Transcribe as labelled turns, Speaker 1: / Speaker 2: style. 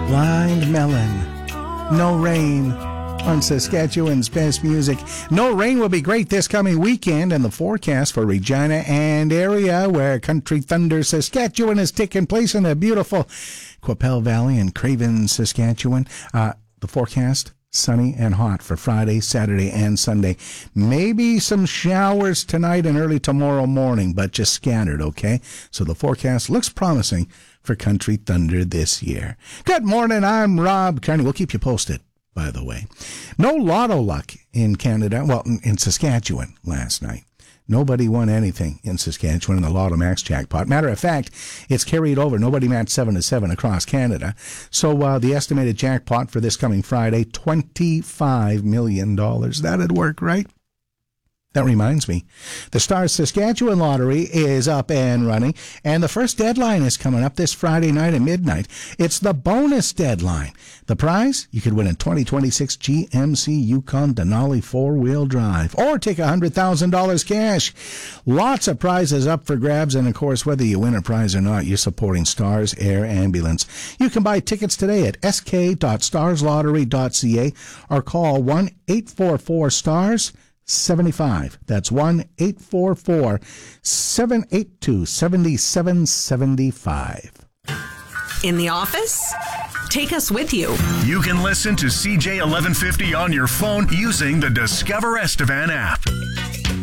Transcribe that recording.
Speaker 1: Blind Melon. No rain on Saskatchewan's best music. No rain will be great this coming weekend, and the forecast for Regina and area where Country Thunder Saskatchewan is taking place in the beautiful Qu'Appelle Valley in Craven, Saskatchewan. The forecast, sunny and hot for Friday, Saturday, and Sunday. Maybe some showers tonight and early tomorrow morning, but just scattered, okay? So the forecast looks promising for Country Thunder this year. Good morning, I'm Rob Kearney. We'll keep you posted, by the way. No lotto luck in Canada, well, in Saskatchewan last night. Nobody won anything in Saskatchewan in the Lotto Max jackpot. Matter of fact, it's carried over. Nobody matched 7-7 across Canada. So the estimated jackpot for this coming Friday, $25 million. That'd work, right? That reminds me, the Stars Saskatchewan Lottery is up and running, and the first deadline is coming up this Friday night at midnight. It's the bonus deadline. The prize? You could win a 2026 GMC Yukon Denali 4-wheel drive, or take $100,000 cash. Lots of prizes up for grabs, and of course, whether you win a prize or not, you're supporting Stars Air Ambulance. You can buy tickets today at sk.starslottery.ca or call 1-844-STARS 75. That's 1-844-782-7775.
Speaker 2: In the office? Take us with you.
Speaker 3: You can listen to CJ 1150 on your phone using the Discover Estevan app.